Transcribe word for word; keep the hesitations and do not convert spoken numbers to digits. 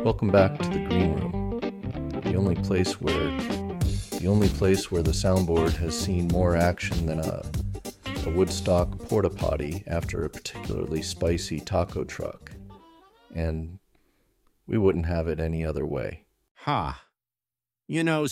Welcome back to the Green Room, the only place where the only place where the soundboard has seen more action than a, a Woodstock porta potty after a particularly spicy taco truck, and we wouldn't have it any other way. Ha! You know,